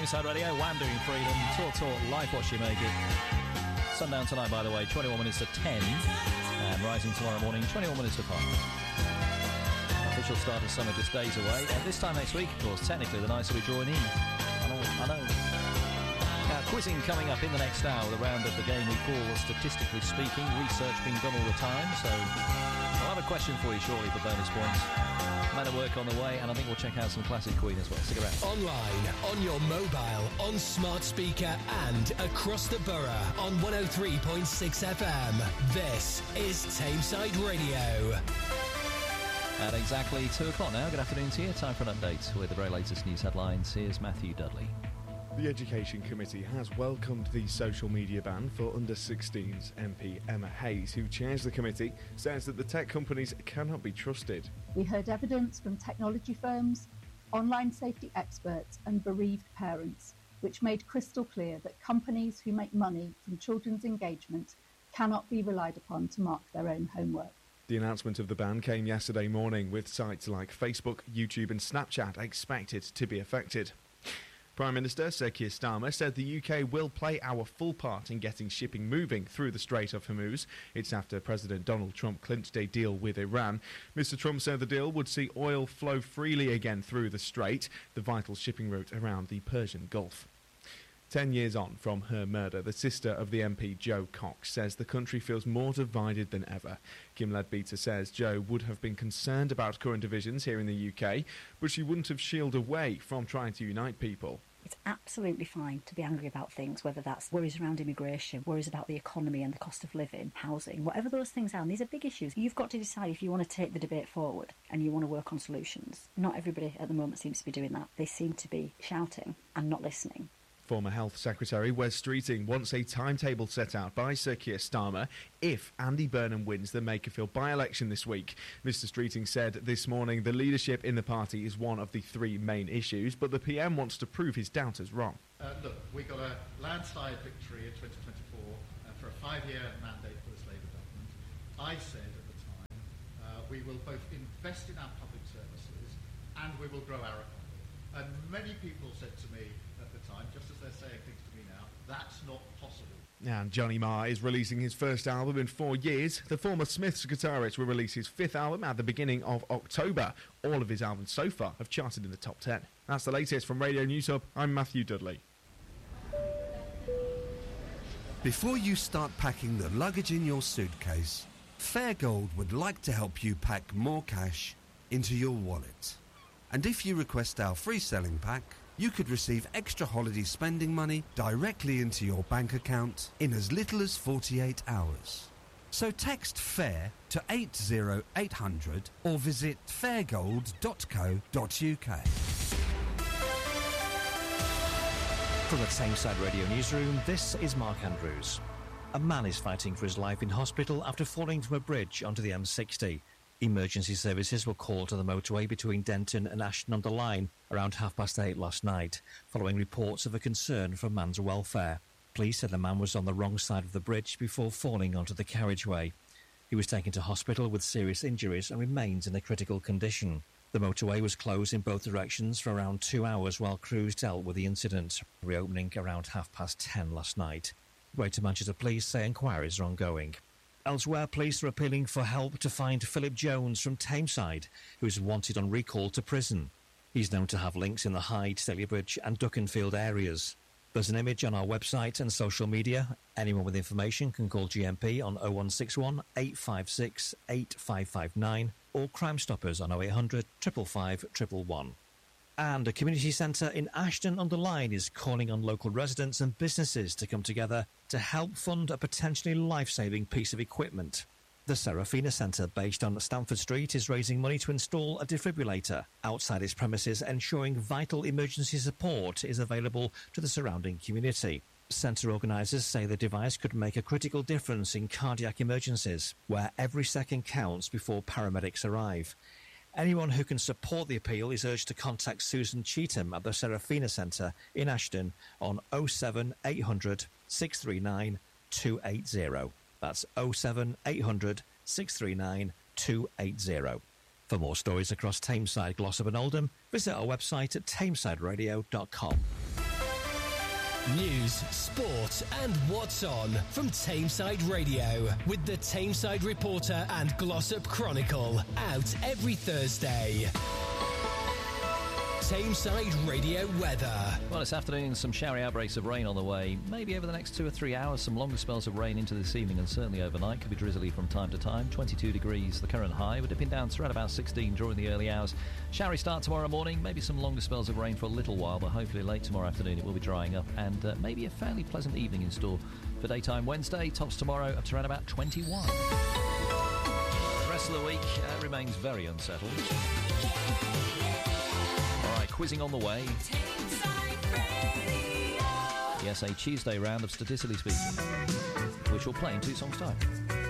Tameside Radio, Wham doing Freedom, Talk, Life What You Make It. Sundown tonight, by the way, 21 minutes to 10, and rising tomorrow morning, 21 minutes to 5. Official start of summer just days away, and this time next week, of course, technically the nights will be drawing in. I know. Now, quizzing coming up in the next hour, the round of the game we call Statistically Speaking, research being done all the time, so I'll have a question for you shortly for bonus points. Man at work on the way, and I think we'll check out some classic Queen as well. Stick around. Online, on your mobile, on smart speaker, and across the borough on 103.6 FM. This is Tameside Radio. At exactly 2 o'clock now, good afternoon to you. Time for an update with the very latest news headlines. Here's Matthew Dudley. The Education Committee has welcomed the social media ban for under-16s. MP Emma Hayes, who chairs the committee, says that the tech companies cannot be trusted. We heard evidence from technology firms, online safety experts and bereaved parents, which made crystal clear that companies who make money from children's engagement cannot be relied upon to mark their own homework. The announcement of the ban came yesterday morning, with sites like Facebook, YouTube and Snapchat expected to be affected. Prime Minister Sir Keir Starmer said the UK will play our full part in getting shipping moving through the Strait of Hormuz. It's after President Donald Trump clinched a deal with Iran. Mr Trump said the deal would see oil flow freely again through the strait, the vital shipping route around the Persian Gulf. 10 years on from her murder, the sister of the MP Jo Cox says the country feels more divided than ever. Kim Leadbeater says Jo would have been concerned about current divisions here in the UK, but she wouldn't have shield away from trying to unite people. It's absolutely fine to be angry about things, whether that's worries around immigration, worries about the economy and the cost of living, housing, whatever those things are. And these are big issues. You've got to decide if you want to take the debate forward and you want to work on solutions. Not everybody at the moment seems to be doing that. They seem to be shouting and not listening. Former Health Secretary Wes Streeting wants a timetable set out by Sir Keir Starmer if Andy Burnham wins the Makerfield by-election this week. Mr Streeting said this morning the leadership in the party is one of the three main issues, but the PM wants to prove his doubters wrong. Look, we got a landslide victory in 2024 for a 5-year mandate for this Labour government. I said at the time we will both invest in our public services and we will grow our economy. And many people said to me at the time, just as they're saying things to me now, that's not possible. And Johnny Marr is releasing his first album in 4 years. The former Smiths guitarist will release his 5th album at the beginning of October. All of his albums so far have charted in the top 10. That's the latest from Radio News Hub. I'm Matthew Dudley. Before you start packing the luggage in your suitcase, Fairgold would like to help you pack more cash into your wallet. And if you request our free selling pack, you could receive extra holiday spending money directly into your bank account in as little as 48 hours. So text FAIR to 80800 or visit fairgold.co.uk. From the Tameside Radio Newsroom, this is Mark Andrews. A man is fighting for his life in hospital after falling from a bridge onto the M60. Emergency services were called to the motorway between Denton and Ashton-under-Lyne around 8:30 last night, following reports of a concern for man's welfare. Police said the man was on the wrong side of the bridge before falling onto the carriageway. He was taken to hospital with serious injuries and remains in a critical condition. The motorway was closed in both directions for around 2 hours while crews dealt with the incident, reopening around 10:30 last night. Greater Manchester Police say inquiries are ongoing. Elsewhere, police are appealing for help to find Philip Jones from Tameside, who is wanted on recall to prison. He's known to have links in the Hyde, Stalybridge and Duckenfield areas. There's an image on our website and social media. Anyone with information can call GMP on 0161 856 8559 or Crime Stoppers on 0800 555 111. And a community centre in Ashton-under-Lyne is calling on local residents and businesses to come together to help fund a potentially life-saving piece of equipment. The Serafina Centre, based on Stamford Street, is raising money to install a defibrillator outside its premises, ensuring vital emergency support is available to the surrounding community. Centre organisers say the device could make a critical difference in cardiac emergencies, where every second counts before paramedics arrive. Anyone who can support the appeal is urged to contact Susan Cheetham at the Serafina Centre in Ashton on 07800 639 280. That's 07800 639 280. For more stories across Tameside, Glossop and Oldham, visit our website at tamesideradio.com. News, sport and what's on from Tameside Radio with the Tameside Reporter and Glossop Chronicle, out every Thursday. Tameside Radio weather. Well, this afternoon, some showery outbreaks of rain on the way. Maybe over the next 2 or 3 hours, some longer spells of rain into this evening and certainly overnight. Could be drizzly from time to time. 22 degrees, the current high. We're dipping down to around about 16 during the early hours. Showery start tomorrow morning. Maybe some longer spells of rain for a little while, but hopefully late tomorrow afternoon it will be drying up. And maybe a fairly pleasant evening in store for daytime Wednesday. Tops tomorrow up to around about 21. The rest of the week remains very unsettled. Quizzing on the way. Yes, a Tuesday round of Statistically Speaking, which will play in 2 songs' time.